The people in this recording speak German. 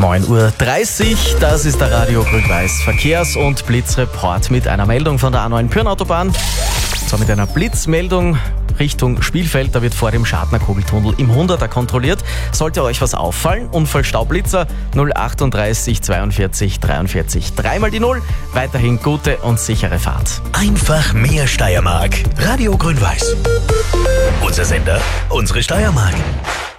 9:30 Uhr, das ist der Radio Grün-Weiß Verkehrs- und Blitzreport mit einer Meldung von der A9 Pyhrn-Autobahn. So mit einer Blitzmeldung Richtung Spielfeld, da wird vor dem Schadner-Kugeltunnel im 100er kontrolliert. Sollte euch was auffallen, Unfallstaublitzer 038 42 43 3 die 0. Weiterhin gute und sichere Fahrt. Einfach mehr Steiermark. Radio Grün-Weiß. Unser Sender, unsere Steiermark.